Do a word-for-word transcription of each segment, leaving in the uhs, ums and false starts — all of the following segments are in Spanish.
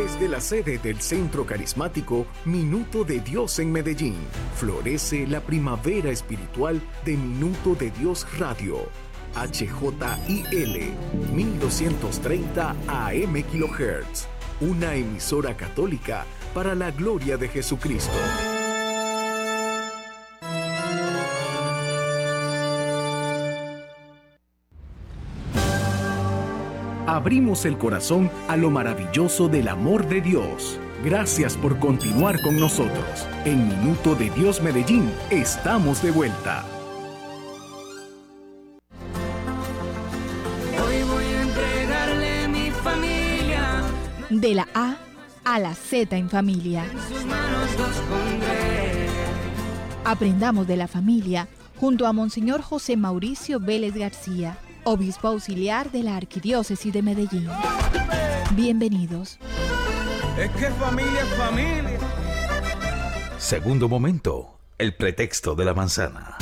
Desde la sede del Centro Carismático Minuto de Dios en Medellín, florece la primavera espiritual de Minuto de Dios Radio. H J I L mil doscientos treinta A M kHz, una emisora católica para la gloria de Jesucristo. Abrimos el corazón a lo maravilloso del amor de Dios. Gracias por continuar con nosotros. En Minuto de Dios Medellín, estamos de vuelta. Hoy voy a entregarle mi familia. De la A a la Z en familia. En sus manos los pondré. Aprendamos de la familia junto a Monseñor José Mauricio Vélez García, obispo auxiliar de la Arquidiócesis de Medellín. Bienvenidos. Es que familia es familia. Segundo momento, el pretexto de la manzana.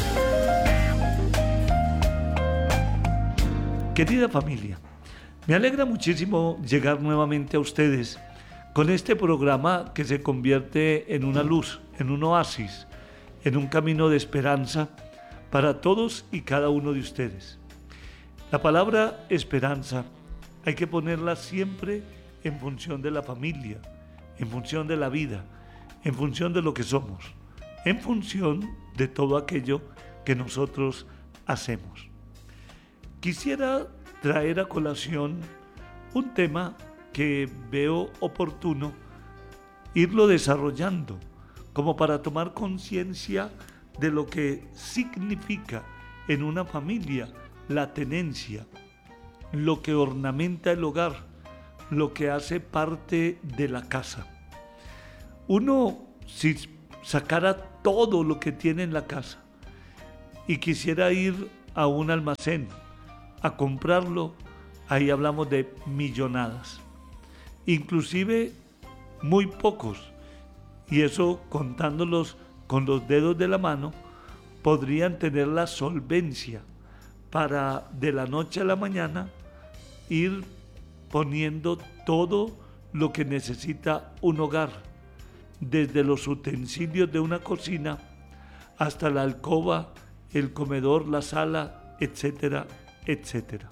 Querida familia, me alegra muchísimo llegar nuevamente a ustedes con este programa que se convierte en una luz, en un oasis, en un camino de esperanza para todos y cada uno de ustedes. La palabra esperanza hay que ponerla siempre en función de la familia, en función de la vida, en función de lo que somos, en función de todo aquello que nosotros hacemos. Quisiera traer a colación un tema que veo oportuno irlo desarrollando, como para tomar conciencia de lo que significa en una familia la tenencia, lo que ornamenta el hogar, lo que hace parte de la casa. Uno, si sacara todo lo que tiene en la casa y quisiera ir a un almacén a comprarlo, ahí hablamos de millonadas, inclusive muy pocos, y eso contándolos con los dedos de la mano, podrían tener la solvencia para de la noche a la mañana ir poniendo todo lo que necesita un hogar, desde los utensilios de una cocina hasta la alcoba, el comedor, la sala, etcétera, etcétera.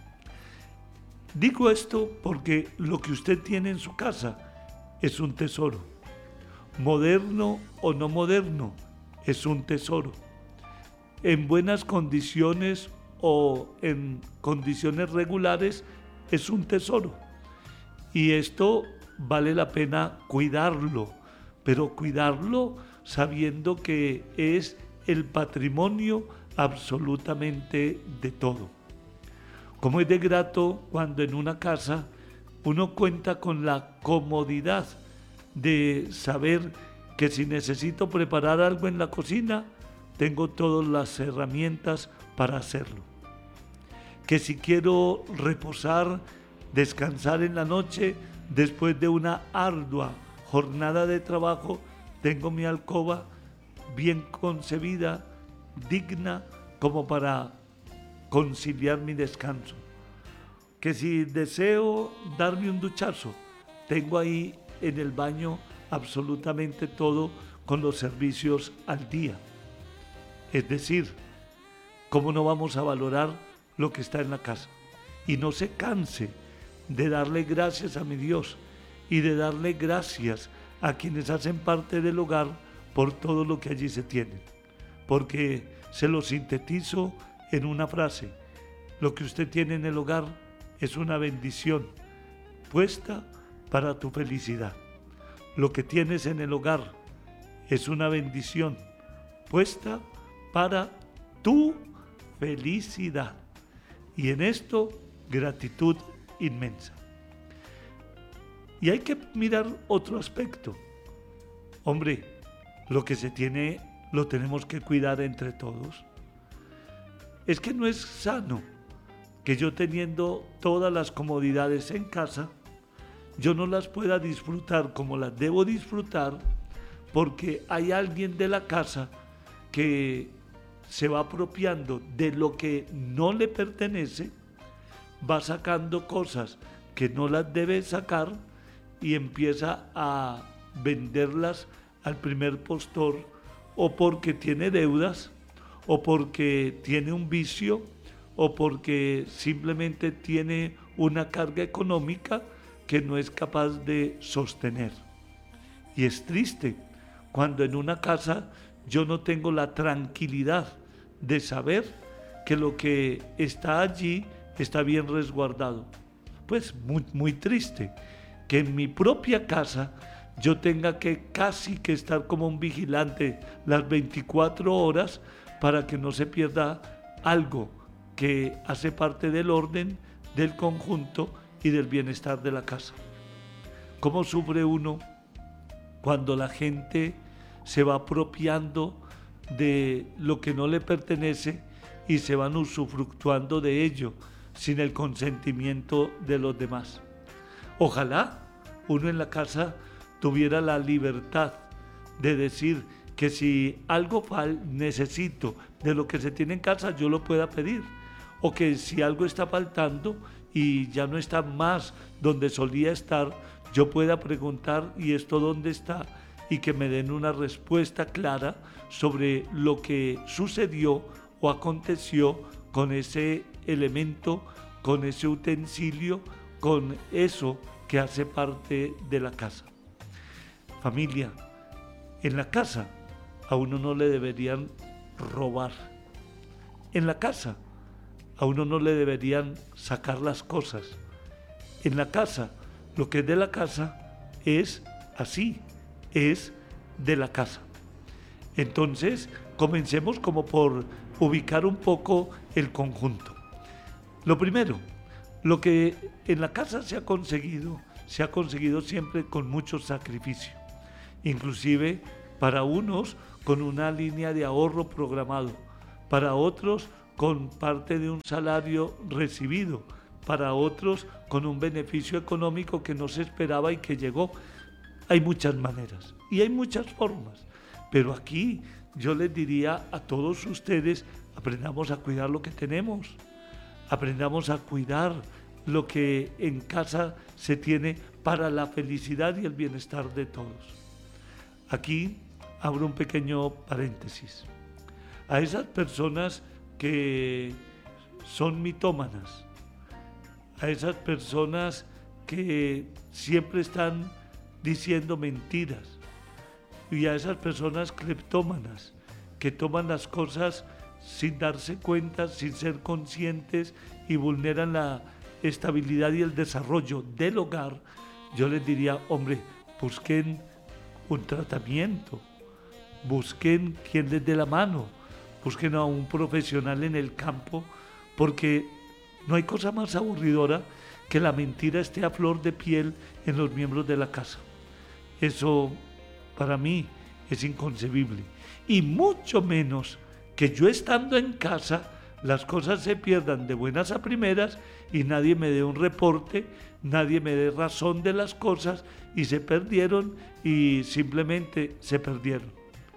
Digo esto porque lo que usted tiene en su casa es un tesoro. Moderno o no moderno, es un tesoro. En buenas condiciones o en condiciones regulares, es un tesoro. Y esto vale la pena cuidarlo, pero cuidarlo sabiendo que es el patrimonio absolutamente de todo. Como es de grato cuando en una casa uno cuenta con la comodidad de saber que si necesito preparar algo en la cocina, tengo todas las herramientas para hacerlo. Que si quiero reposar, descansar en la noche después de una ardua jornada de trabajo, tengo mi alcoba bien concebida, digna como para conciliar mi descanso. Que si deseo darme un duchazo, tengo ahí en el baño absolutamente todo con los servicios al día. Es decir, ¿cómo no vamos a valorar lo que está en la casa? Y no se canse de darle gracias a mi Dios y de darle gracias a quienes hacen parte del hogar por todo lo que allí se tiene. Porque se lo sintetizo en una frase: lo que usted tiene en el hogar es una bendición puesta para tu felicidad. Lo que tienes en el hogar es una bendición puesta para tu felicidad. Y en esto, gratitud inmensa. Y hay que mirar otro aspecto. Hombre, lo que se tiene lo tenemos que cuidar entre todos. Es que no es sano que yo, teniendo todas las comodidades en casa, yo no las pueda disfrutar como las debo disfrutar, porque hay alguien de la casa que se va apropiando de lo que no le pertenece, va sacando cosas que no las debe sacar y empieza a venderlas al primer postor, o porque tiene deudas, o porque tiene un vicio, o porque simplemente tiene una carga económica que no es capaz de sostener. Y es triste cuando en una casa yo no tengo la tranquilidad de saber que lo que está allí está bien resguardado. Pues muy, muy triste que en mi propia casa yo tenga que casi que estar como un vigilante las veinticuatro horas para que no se pierda algo que hace parte del orden, del conjunto y del bienestar de la casa. ¿Cómo sufre uno cuando la gente se va apropiando de lo que no le pertenece y se van usufructuando de ello sin el consentimiento de los demás? Ojalá uno en la casa tuviera la libertad de decir que si algo fal necesito de lo que se tiene en casa, yo lo pueda pedir, o que si algo está faltando y ya no está más donde solía estar, yo pueda preguntar ¿y esto dónde está? Y que me den una respuesta clara sobre lo que sucedió o aconteció con ese elemento, con ese utensilio, con eso que hace parte de la casa. Familia, en la casa a uno no le deberían robar. En la casa a uno no le deberían sacar las cosas. En la casa, lo que es de la casa es así, es de la casa. Entonces, comencemos como por ubicar un poco el conjunto. Lo primero, lo que en la casa se ha conseguido, se ha conseguido siempre con mucho sacrificio, inclusive para unos con una línea de ahorro programado, para otros con parte de un salario recibido, para otros con un beneficio económico que no se esperaba y que llegó. Hay muchas maneras y hay muchas formas, pero aquí yo les diría a todos ustedes, aprendamos a cuidar lo que tenemos, aprendamos a cuidar lo que en casa se tiene para la felicidad y el bienestar de todos. Aquí abro un pequeño paréntesis. A esas personas que son mitómanas, a esas personas que siempre están diciendo mentiras, y a esas personas cleptómanas que toman las cosas sin darse cuenta, sin ser conscientes y vulneran la estabilidad y el desarrollo del hogar, yo les diría, hombre, busquen un tratamiento, busquen quien les dé la mano, busquen a un profesional en el campo, porque no hay cosa más aburridora que la mentira esté a flor de piel en los miembros de la casa. Eso para mí es inconcebible, y mucho menos que yo estando en casa las cosas se pierdan de buenas a primeras y nadie me dé un reporte, nadie me dé razón de las cosas y se perdieron y simplemente se perdieron.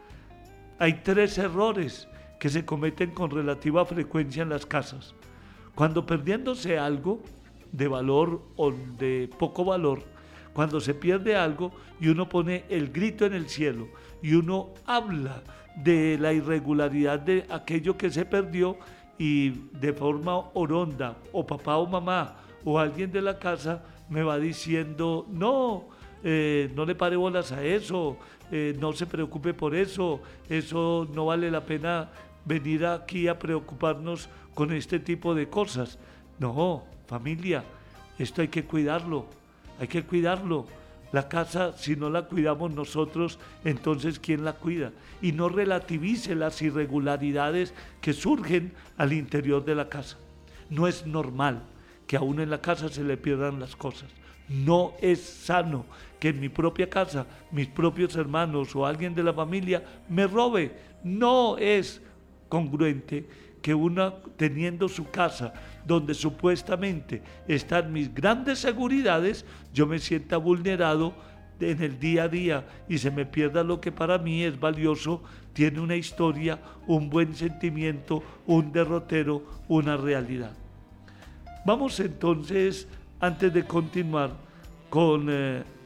Hay tres errores que se cometen con relativa frecuencia en las casas. Cuando perdiéndose algo de valor o de poco valor, cuando se pierde algo y uno pone el grito en el cielo y uno habla de la irregularidad de aquello que se perdió y de forma oronda o papá o mamá o alguien de la casa me va diciendo no, eh, no le pare bolas a eso, eh, no se preocupe por eso, eso no vale la pena venir aquí a preocuparnos con este tipo de cosas. No, familia, esto hay que cuidarlo, hay que cuidarlo. La casa, si no la cuidamos nosotros, entonces ¿quién la cuida? Y no relativice las irregularidades que surgen al interior de la casa. No es normal que a uno en la casa se le pierdan las cosas. No es sano que en mi propia casa, mis propios hermanos o alguien de la familia me robe. No es congruente que uno, teniendo su casa donde supuestamente están mis grandes seguridades, yo me sienta vulnerado en el día a día y se me pierda lo que para mí es valioso, tiene una historia, un buen sentimiento, un derrotero, una realidad. Vamos entonces, antes de continuar, con eh,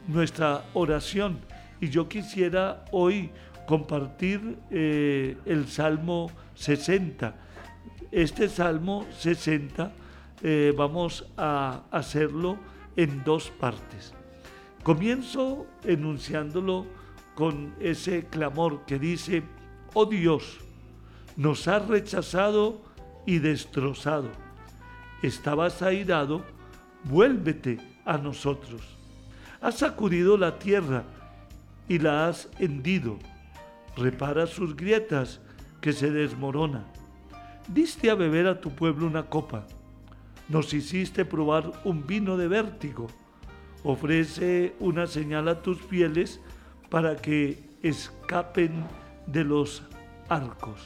nuestra oración. Y yo quisiera hoy compartir eh, el Salmo sesenta. Este Salmo sesenta eh, vamos a hacerlo en dos partes. Comienzo enunciándolo con ese clamor que dice: oh Dios, nos has rechazado y destrozado. Estabas airado, vuélvete a nosotros. Has sacudido la tierra y la has hendido. Repara sus grietas que se desmorona. Diste a beber a tu pueblo una copa. Nos hiciste probar un vino de vértigo. Ofrece una señal a tus fieles para que escapen de los arcos.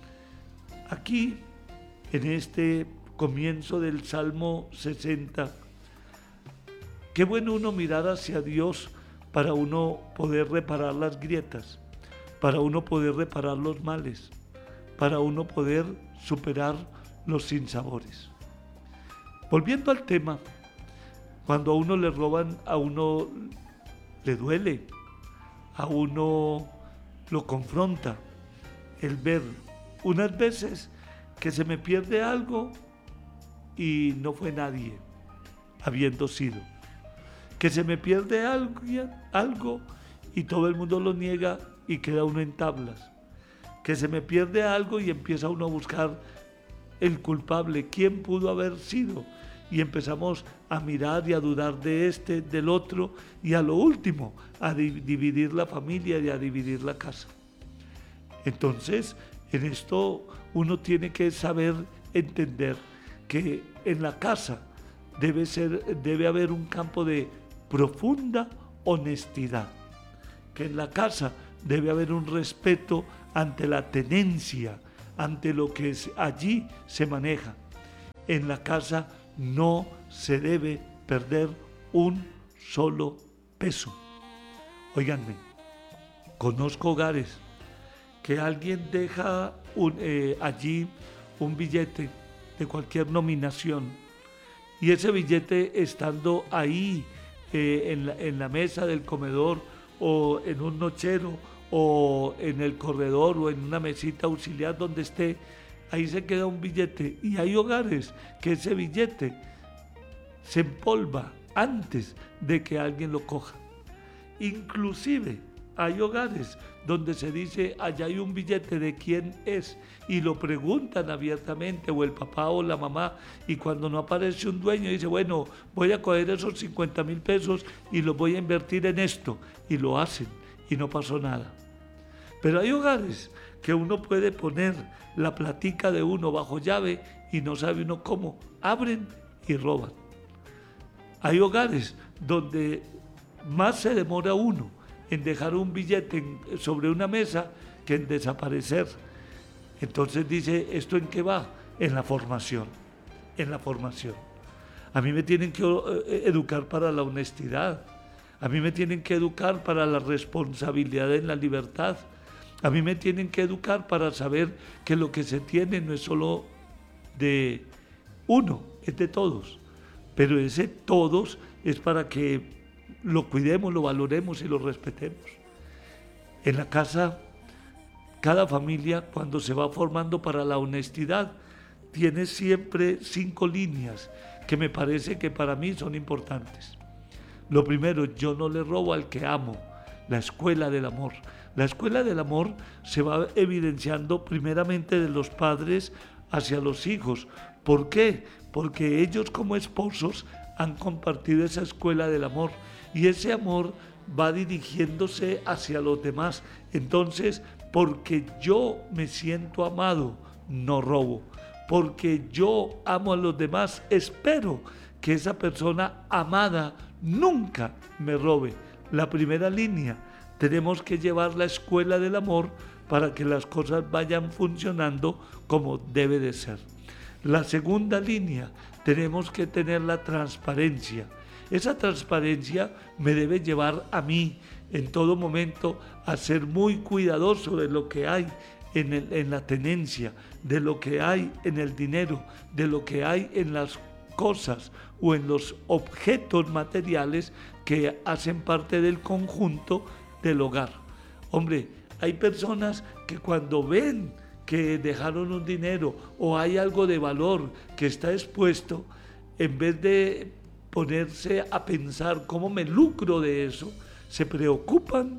Aquí, en este comienzo del Salmo sesenta, qué bueno uno mirar hacia Dios para uno poder reparar las grietas, para uno poder reparar los males, para uno poder superar los sinsabores. Volviendo al tema, cuando a uno le roban, a uno le duele, a uno lo confronta el ver unas veces que se me pierde algo y no fue nadie, habiendo sido. Que se me pierde algo, algo y todo el mundo lo niega y queda uno en tablas. Que se me pierde algo y empieza uno a buscar el culpable, quién pudo haber sido. Y empezamos a mirar y a dudar de este, del otro, y a lo último, a dividir la familia y a dividir la casa. Entonces, en esto uno tiene que saber entender que en la casa debe ser, debe haber un campo de profunda honestidad, que en la casa debe haber un respeto ante la tenencia, ante lo que es, allí se maneja. En la casa no se debe perder un solo peso. Óiganme, conozco hogares que alguien deja un, eh, allí un billete de cualquier nominación, y ese billete estando ahí eh, en, la, en la mesa del comedor o en un nochero o en el corredor o en una mesita auxiliar donde esté, ahí se queda un billete. Y hay hogares que ese billete se empolva antes de que alguien lo coja. Inclusive hay hogares donde se dice: allá hay un billete, ¿de quién es? Y lo preguntan abiertamente, o el papá o la mamá, y cuando no aparece un dueño dice: bueno, voy a coger esos cincuenta mil pesos y los voy a invertir en esto, y lo hacen y no pasó nada. Pero hay hogares que uno puede poner la platica de uno bajo llave y no sabe uno cómo, abren y roban. Hay hogares donde más se demora uno en dejar un billete en, sobre una mesa que en desaparecer. Entonces dice: ¿esto en qué va? En la formación, en la formación. A mí me tienen que eh, educar para la honestidad, a mí me tienen que educar para la responsabilidad en la libertad, a mí me tienen que educar para saber que lo que se tiene no es solo de uno, es de todos, pero ese todos es para que lo cuidemos, lo valoremos y lo respetemos. En la casa, cada familia, cuando se va formando para la honestidad, tiene siempre cinco líneas que me parece que para mí son importantes. Lo primero: yo no le robo al que amo, la escuela del amor. La escuela del amor se va evidenciando primeramente de los padres hacia los hijos. ¿Por qué? Porque ellos como esposos han compartido esa escuela del amor, y ese amor va dirigiéndose hacia los demás. Entonces, porque yo me siento amado, no robo. Porque yo amo a los demás, espero que esa persona amada nunca me robe. La primera línea: tenemos que llevar la escuela del amor para que las cosas vayan funcionando como debe de ser. La segunda línea: tenemos que tener la transparencia. Esa transparencia me debe llevar a mí en todo momento a ser muy cuidadoso de lo que hay en, el, en la tenencia, de lo que hay en el dinero, de lo que hay en las cosas o en los objetos materiales que que hacen parte del conjunto del hogar. Hombre, hay personas que cuando ven que dejaron un dinero o hay algo de valor que está expuesto, en vez de ponerse a pensar cómo me lucro de eso, se preocupan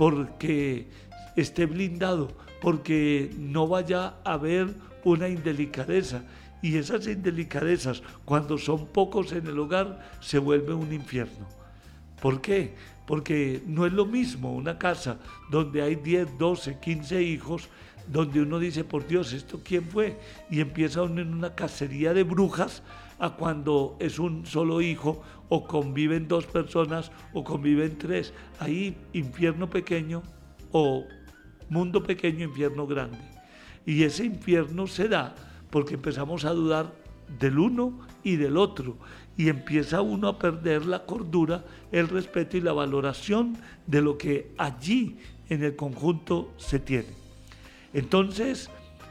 porque esté blindado, porque no vaya a haber una indelicadeza. Y esas indelicadezas, cuando son pocos en el hogar, se vuelve un infierno. ¿Por qué? Porque no es lo mismo una casa donde hay diez, doce, quince hijos, donde uno dice, por Dios, ¿esto quién fue? Y empieza uno en una cacería de brujas, a cuando es un solo hijo, o conviven dos personas, o conviven tres. Ahí infierno pequeño, o mundo pequeño, infierno grande. Y ese infierno se da porque empezamos a dudar del uno y del otro, y empieza uno a perder la cordura, el respeto y la valoración de lo que allí en el conjunto se tiene. Entonces,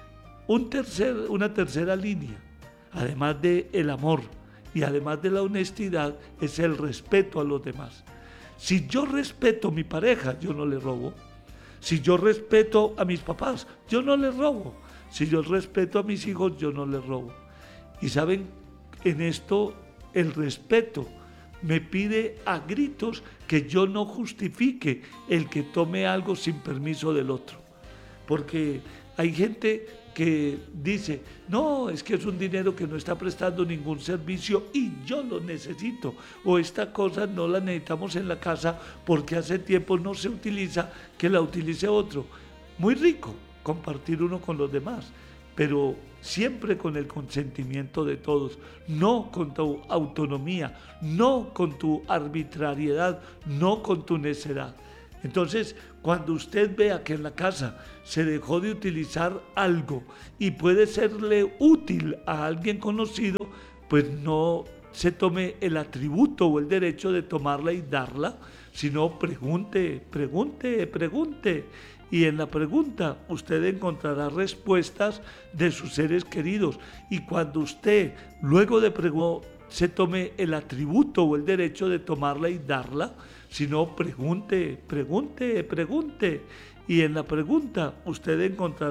un tercer, una tercera línea, además del amor y además de la honestidad, es el respeto a los demás. Si yo respeto a mi pareja, yo no le robo. Si yo respeto a mis papás, yo no les robo. Si yo respeto a mis hijos, yo no les robo. Y saben, en esto el respeto me pide a gritos que yo no justifique el que tome algo sin permiso del otro. Porque hay gente que dice, no, es que es un dinero que no está prestando ningún servicio y yo lo necesito, o esta cosa no la necesitamos en la casa porque hace tiempo no se utiliza, que la utilice otro. Muy rico compartir uno con los demás, pero siempre con el consentimiento de todos, no con tu autonomía, no con tu arbitrariedad, no con tu necedad. Entonces, cuando usted vea que en la casa se dejó de utilizar algo y puede serle útil a alguien conocido, pues no se tome el atributo o el derecho de tomarla y darla, sino pregunte, pregunte, pregunte. Y en la pregunta usted encontrará respuestas de sus seres queridos. Y cuando usted, luego de preguntar, se tome el atributo o el derecho de tomarla y darla, sino pregunte, pregunte, pregunte. Y en la pregunta usted encontrará